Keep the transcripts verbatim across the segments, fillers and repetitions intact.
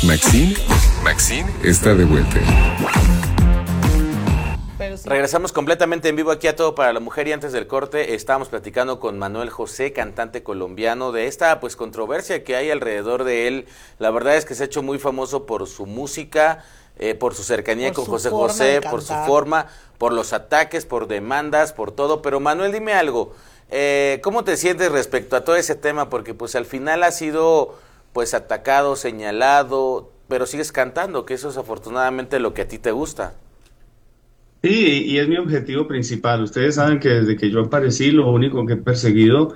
Maxine, Maxine está de vuelta. Sí. Regresamos completamente en vivo aquí a Todo para la Mujer, y antes del corte estábamos platicando con Manuel José, cantante colombiano, de esta pues controversia que hay alrededor de él. La verdad es que se ha hecho muy famoso por su música, eh, por su cercanía por con su José José, por su forma, por los ataques, por demandas, por todo. Pero Manuel, dime algo, eh, ¿cómo te sientes respecto a todo ese tema? Porque pues al final has sido pues atacado, señalado, pero sigues cantando, que eso es afortunadamente lo que a ti te gusta. Sí, y es mi objetivo principal. Ustedes saben que desde que yo aparecí, lo único que he perseguido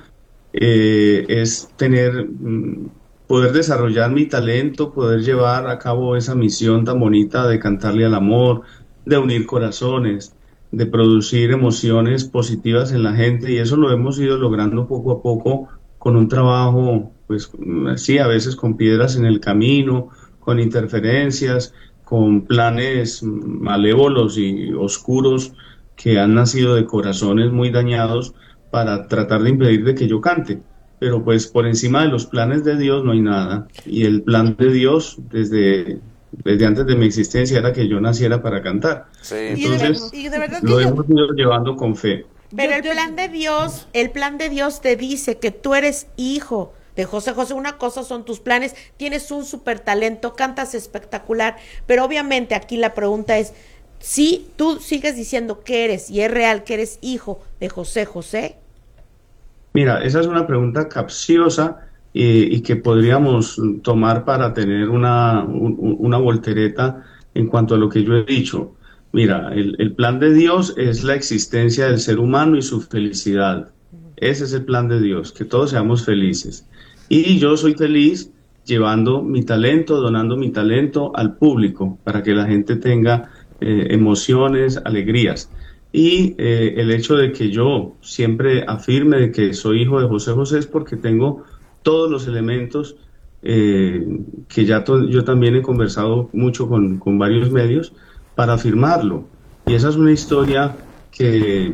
eh, es tener, mm, poder desarrollar mi talento, poder llevar a cabo esa misión tan bonita de cantarle al amor, de unir corazones, de producir emociones positivas en la gente, y eso lo hemos ido logrando poco a poco con un trabajo, pues sí, a veces con piedras en el camino, con interferencias, con planes malévolos y oscuros que han nacido de corazones muy dañados para tratar de impedir de que yo cante. Pero pues por encima de los planes de Dios no hay nada, y el plan de Dios desde, desde antes de mi existencia era que yo naciera para cantar. Sí. Entonces y de, y de verdad lo que hemos yo... ido llevando con fe. Pero el plan de Dios, el plan de Dios te dice que tú eres hijo de José José. Una cosa son tus planes, tienes un súper talento, cantas espectacular, pero obviamente aquí la pregunta es, si tú sigues diciendo que eres, y es real que eres hijo de José José. Mira, esa es una pregunta capciosa y, y que podríamos tomar para tener una, un, una voltereta en cuanto a lo que yo he dicho. Mira, el, el plan de Dios es la existencia del ser humano y su felicidad. Ese es el plan de Dios, que todos seamos felices. Y yo soy feliz llevando mi talento, donando mi talento al público para que la gente tenga eh, emociones, alegrías. Y eh, el hecho de que yo siempre afirme de que soy hijo de José José es porque tengo todos los elementos eh, que ya to- yo también he conversado mucho con, con varios medios para afirmarlo. Y esa es una historia que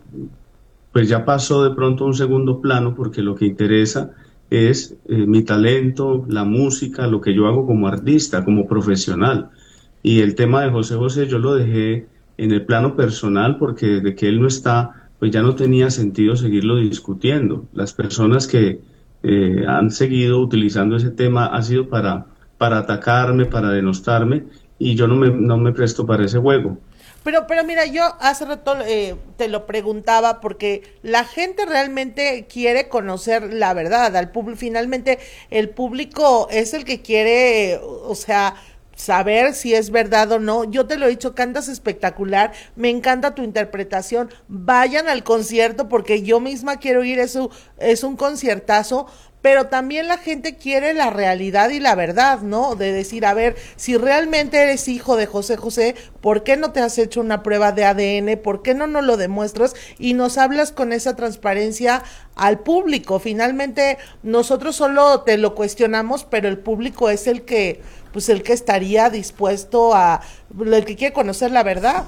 pues ya pasó de pronto a un segundo plano, porque lo que interesa es eh, mi talento, la música, lo que yo hago como artista, como profesional. Y el tema de José José yo lo dejé en el plano personal, porque desde que él no está, pues ya no tenía sentido seguirlo discutiendo. Las personas que eh, han seguido utilizando ese tema ha sido para, para atacarme, para denostarme, y yo no me, no me presto para ese juego. Pero, pero mira, yo hace rato eh, te lo preguntaba porque la gente realmente quiere conocer la verdad. Al público, finalmente el público es el que quiere, o sea, saber si es verdad o no. Yo te lo he dicho, cantas espectacular, me encanta tu interpretación. Vayan al concierto porque yo misma quiero ir, es un, es un conciertazo. Pero también la gente quiere la realidad y la verdad, ¿no? De decir, a ver, si realmente eres hijo de José José, ¿por qué no te has hecho una prueba de A D N? ¿Por qué no nos lo demuestras? Y nos hablas con esa transparencia al público. Finalmente, nosotros solo te lo cuestionamos, pero el público es el que, pues el que estaría dispuesto a, el que quiere conocer la verdad.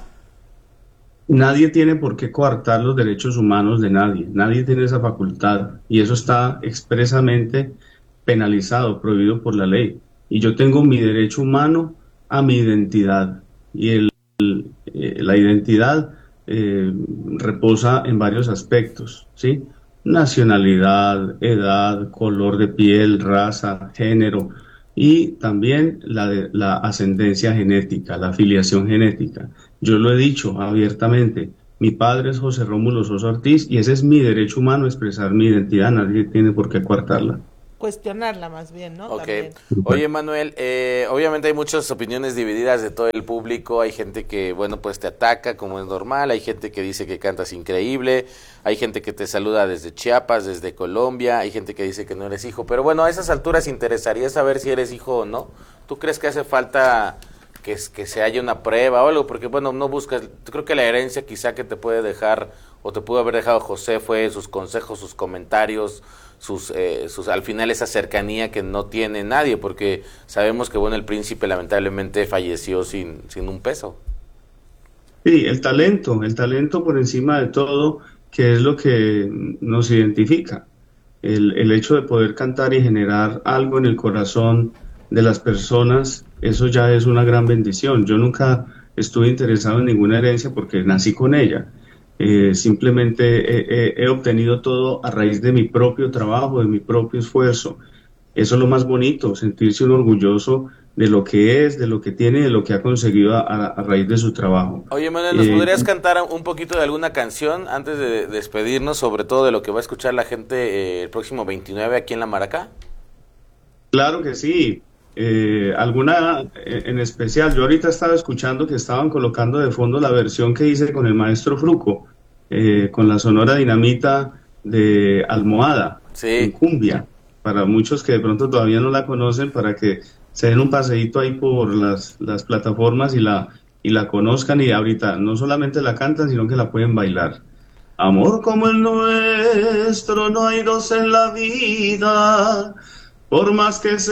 Nadie tiene por qué coartar los derechos humanos de nadie, nadie tiene esa facultad, y eso está expresamente penalizado, prohibido por la ley. Y yo tengo mi derecho humano a mi identidad, y el, el, eh, la identidad eh, reposa en varios aspectos, ¿sí? Nacionalidad, edad, color de piel, raza, género, y también la, de, la ascendencia genética, la afiliación genética. Yo lo he dicho abiertamente, mi padre es José Rómulo Sosa Ortiz y ese es mi derecho humano, expresar mi identidad, nadie tiene por qué coartarla. Cuestionarla más bien, ¿no? Ok. También. Oye, Manuel, eh, obviamente hay muchas opiniones divididas de todo el público. Hay gente que, bueno, pues te ataca como es normal. Hay gente que dice que cantas increíble. Hay gente que te saluda desde Chiapas, desde Colombia. Hay gente que dice que no eres hijo. Pero bueno, a esas alturas interesaría saber si eres hijo o no. ¿Tú crees que hace falta que, que se haya una prueba o algo? Porque, bueno, no buscas... Creo que la herencia quizá que te puede dejar o te pudo haber dejado José fue sus consejos, sus comentarios, sus, eh, sus al final esa cercanía que no tiene nadie, porque sabemos que bueno el príncipe lamentablemente falleció sin, sin un peso. Sí, el talento, el talento por encima de todo, que es lo que nos identifica. El, el hecho de poder cantar y generar algo en el corazón de las personas, eso ya es una gran bendición. Yo nunca estuve interesado en ninguna herencia porque nací con ella. Eh, simplemente he, he, he obtenido todo a raíz de mi propio trabajo, de mi propio esfuerzo. Eso es lo más bonito, sentirse uno orgulloso de lo que es, de lo que tiene, de lo que ha conseguido a, a raíz de su trabajo. Oye, Manuel, ¿nos Eh, podrías cantar un poquito de alguna canción antes de despedirnos, sobre todo de lo que va a escuchar la gente eh, el próximo veintinueve aquí en La Maraca? Claro que sí. Eh, alguna eh, en especial, yo ahorita estaba escuchando que estaban colocando de fondo la versión que hice con el maestro Fruco, eh, con la Sonora Dinamita de Almohada, Sí. en cumbia, para muchos que de pronto todavía no la conocen, para que se den un paseíto ahí por las, las plataformas y la, y la conozcan, y ahorita no solamente la cantan, sino que la pueden bailar. Amor como el nuestro no hay dos en la vida, por más que se